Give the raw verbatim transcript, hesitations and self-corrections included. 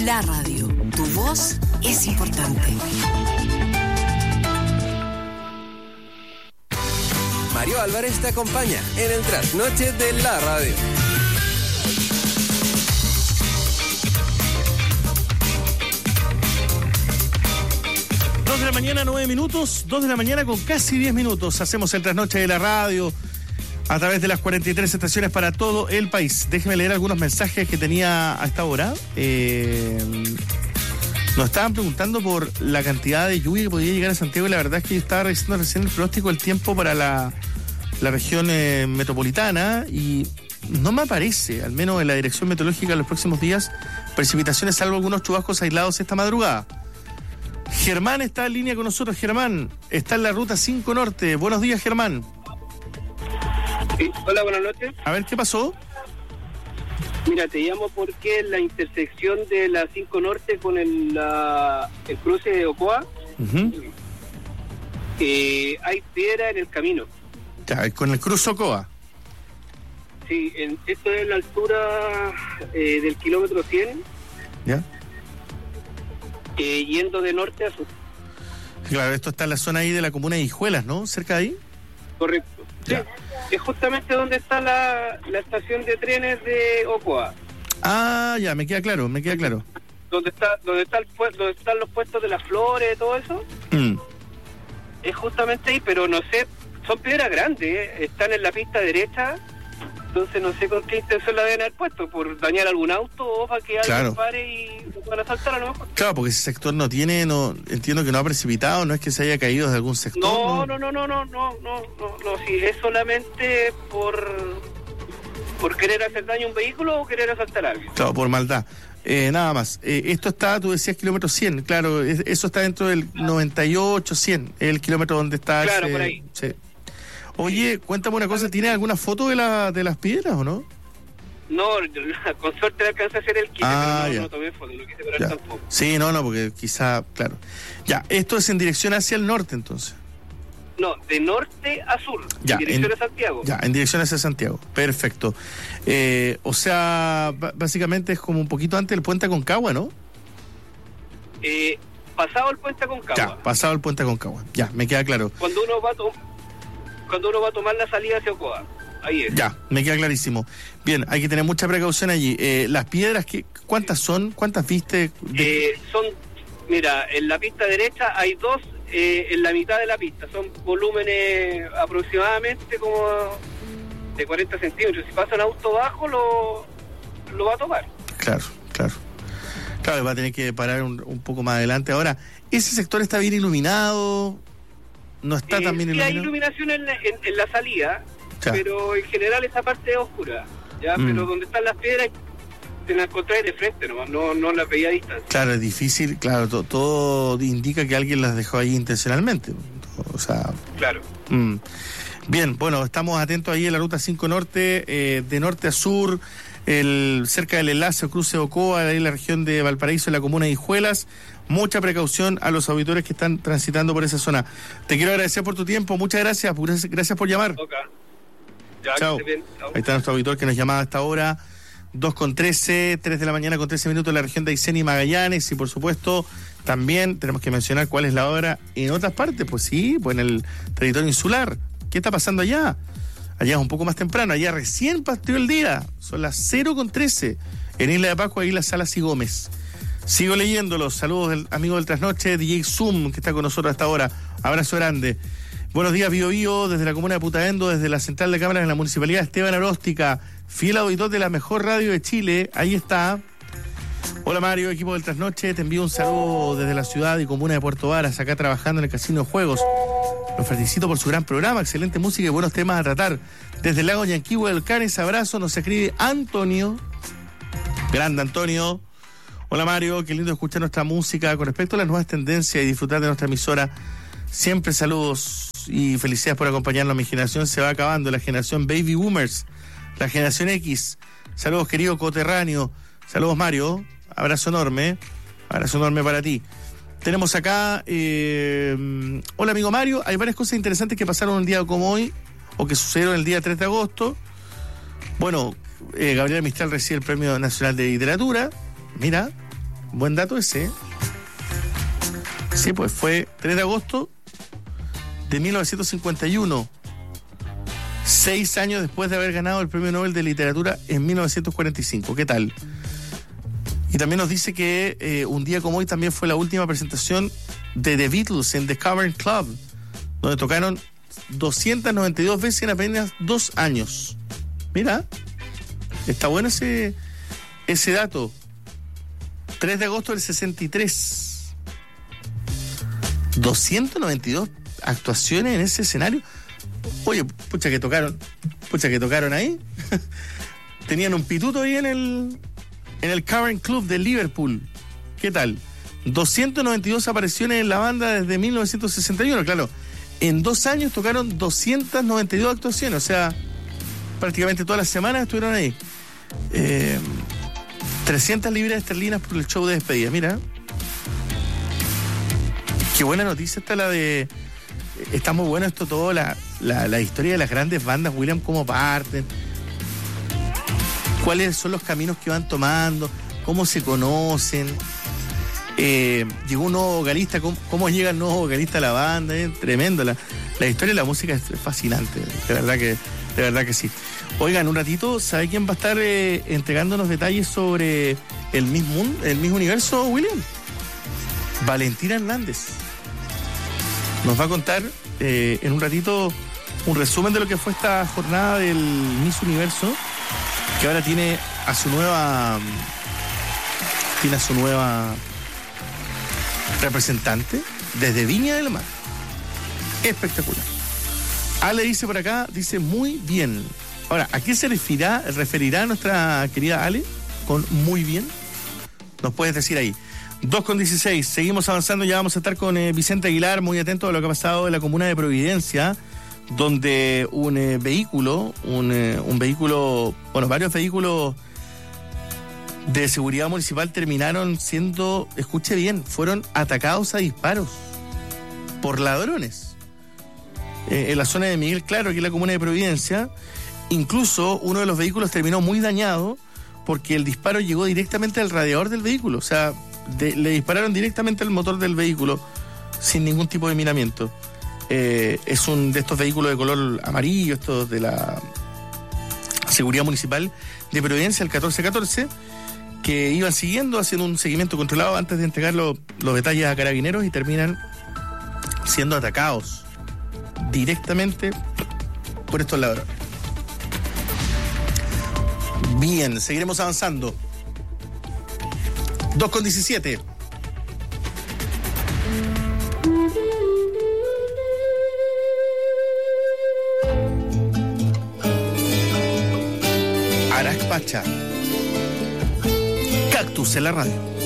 La radio, tu voz es importante. Mario Álvarez te acompaña en el trasnoche de la radio. Dos de la mañana, nueve minutos, dos de la mañana con casi diez minutos. Hacemos el trasnoche de la radio a través de las cuarenta y tres estaciones para todo el país. Déjeme leer algunos mensajes que tenía a esta hora. Eh, nos estaban preguntando por la cantidad de lluvia que podía llegar a Santiago y la verdad es que yo estaba revisando recién el pronóstico del tiempo para la, la región eh, metropolitana y no me aparece, al menos en la dirección meteorológica en los próximos días, precipitaciones salvo algunos chubascos aislados esta madrugada. Germán está en línea con nosotros. Germán, está en la ruta cinco Norte. Buenos días, Germán. Sí, hola, buenas noches. A ver, ¿qué pasó? Mira, te llamo porque en la intersección de la cinco Norte con el, la, el cruce de Ocoa, uh-huh. eh, hay piedra en el camino. Ya, con el cruce Ocoa. Sí, en, esto es la altura eh, del kilómetro cien. Ya. Eh, yendo de norte a sur. Claro, esto está en la zona ahí de la comuna de Hijuelas, ¿no? ¿Cerca de ahí? Correcto. Ya. Sí, es justamente donde está la, la estación de trenes de Ocoa. Ah, ya, me queda claro, me queda claro. Donde está, donde está el, donde están los puestos de las flores, todo eso. Mm. Es justamente ahí, pero no sé, son piedras grandes, ¿eh? Están en la pista derecha. Entonces no sé con qué intención la deben haber puesto, por dañar algún auto o para que alguien claro. pare y lo puedan asaltar a lo mejor. Claro, porque ese sector no tiene, no entiendo que no ha precipitado, no es que se haya caído desde algún sector. No, no, no, no, no, no, no, no, no, sí, es solamente por por querer hacer daño a un vehículo o querer asaltar a alguien. Claro, por maldad. Eh, nada más. Eh, esto está, tú decías kilómetro cien, claro, es, eso está dentro del noventa y ocho, cien, el kilómetro donde está. Claro, ese, por ahí. Sí. Oye, cuéntame una cosa, ¿tienes alguna foto de la de las piedras o no? No, con suerte le alcancé a hacer el kit, ah, pero no, ya. no tomé foto, lo quise parar tampoco. Sí, no, no, porque quizá, claro. Ya, esto es en dirección hacia el norte, entonces. No, de norte a sur, ya, en dirección en, a Santiago. Ya, en dirección hacia Santiago, perfecto. Eh, o sea, b- básicamente es como un poquito antes del puente Aconcagua, ¿no? Eh, pasado el puente Aconcagua. Ya, pasado el puente Aconcagua, ya, me queda claro. Cuando uno va a to- cuando uno va a tomar la salida hacia Ocoa. Ahí es. Ya, me queda clarísimo. Bien, hay que tener mucha precaución allí. Eh, las piedras, ¿qué, ¿cuántas son? ¿Cuántas viste? De... Eh, son, mira, en la pista derecha hay dos, eh, en la mitad de la pista. Son volúmenes aproximadamente como de cuarenta centímetros. Si pasa un auto bajo, lo, lo va a tomar. Claro, claro. Claro, va a tener que parar un, un poco más adelante. Ahora, ¿ese sector está bien iluminado? ¿No está eh, tan bien sí iluminado? Hay iluminación en, en, en la salida, ya. Pero en general esa parte es oscura, ya, mm. Pero donde están las piedras te las encontrás de frente nomás, no, no las veía a distancia. Claro, es difícil, claro, to, todo indica que alguien las dejó ahí intencionalmente, o sea... Claro. Mm. Bien, bueno, estamos atentos ahí en la ruta cinco Norte, eh, de norte a sur, el, cerca del enlace o cruce Ocoa, ahí en la región de Valparaíso, en la comuna de Hijuelas. Mucha precaución a los auditores que están transitando por esa zona. Te quiero agradecer por tu tiempo, muchas gracias, gracias por llamar. Okay. Ya, chao. Bien, chao. Ahí está nuestro auditor que nos llamaba a esta hora, dos con trece, tres de la mañana con trece minutos en la región de Aysén y Magallanes, y por supuesto también tenemos que mencionar cuál es la hora en otras partes, pues sí, pues en el territorio insular. ¿Qué está pasando allá? Allá es un poco más temprano, allá recién partió el día, son las cero con trece, en Isla de Pascua, Isla Salas y Gómez. Sigo leyéndolos, saludos del amigo del Trasnoche, D J Zoom, que está con nosotros hasta ahora, abrazo grande. Buenos días, Bio Bio, desde la comuna de Putaendo, desde la central de cámaras en la municipalidad Esteban Aróstica, fiel auditor de la mejor radio de Chile, ahí está. Hola Mario, equipo del Trasnoche, te envío un saludo desde la ciudad y comuna de Puerto Varas, acá trabajando en el Casino de Juegos. Los felicito por su gran programa, excelente música y buenos temas a tratar. Desde el lago Yanquihue del Canes, abrazo, nos escribe Antonio. Grande Antonio. Hola Mario, qué lindo escuchar nuestra música. Con respecto a las nuevas tendencias y disfrutar de nuestra emisora, siempre saludos y felicidades por acompañarnos. Mi generación se va acabando, la generación Baby Boomers, la generación X. Saludos querido coterráneo, saludos Mario, abrazo enorme, abrazo enorme para ti. Tenemos acá, eh, hola amigo Mario, hay varias cosas interesantes que pasaron un día como hoy, o que sucedieron el día tres de agosto. Bueno, eh, Gabriela Mistral recibe el Premio Nacional de Literatura, mira, Buen dato ese. Sí, pues fue tres de agosto de mil novecientos cincuenta y uno. Seis años después de haber ganado el Premio Nobel de Literatura en mil novecientos cuarenta y cinco. ¿Qué tal? Y también nos dice que eh, un día como hoy también fue la última presentación de The Beatles en The Cavern Club, donde tocaron doscientas noventa y dos veces en apenas dos años. Mira, está bueno ese, ese dato. tres de agosto del sesenta y tres. doscientas noventa y dos actuaciones en ese escenario. Oye, pucha que tocaron, pucha que tocaron ahí. Tenían un pituto ahí en el en el Cavern Club de Liverpool. ¿Qué tal? doscientas noventa y dos apariciones en la banda desde mil novecientos sesenta y uno, claro. En dos años tocaron doscientas noventa y dos actuaciones, o sea, prácticamente todas las semanas estuvieron ahí. Eh, trescientas libras esterlinas por el show de despedida, mira. Qué buena noticia está la de... Está muy bueno esto todo, la, la, la historia de las grandes bandas, William, cómo parten, cuáles son los caminos que van tomando, cómo se conocen. Eh, llegó un nuevo vocalista, cómo, cómo llega el nuevo vocalista a la banda, eh, tremendo. La, la historia de la música es fascinante, de verdad que, de verdad que sí. Oigan, un ratito, ¿sabe quién va a estar eh, entregándonos detalles sobre el Miss Moon, el Miss Universo, William? Valentina Hernández. Nos va a contar eh, en un ratito un resumen de lo que fue esta jornada del Miss Universo, que ahora tiene a su nueva tiene a su nueva representante desde Viña del Mar. Espectacular. Ale dice por acá, dice muy bien. Ahora, ¿a qué se referirá, referirá nuestra querida Ale con muy bien? Nos puedes decir ahí. dos con dieciséis, seguimos avanzando, ya vamos a estar con eh, Vicente Aguilar, muy atento a lo que ha pasado en la comuna de Providencia, donde un eh, vehículo, un, eh, un vehículo, bueno, varios vehículos de seguridad municipal terminaron siendo, escuche bien, fueron atacados a disparos por ladrones. Eh, en la zona de Miguel Claro, aquí en la comuna de Providencia, incluso uno de los vehículos terminó muy dañado porque el disparo llegó directamente al radiador del vehículo, o sea, De, le dispararon directamente al motor del vehículo sin ningún tipo de minamiento. Eh, es un de estos vehículos de color amarillo, estos de la Seguridad Municipal de Providencia, el catorce catorce, que iban siguiendo, haciendo un seguimiento controlado antes de entregar lo, los detalles a carabineros y terminan siendo atacados directamente por estos ladrones. Bien, seguiremos avanzando. dos con diecisiete. Arax Pacha. Cactus en la radio.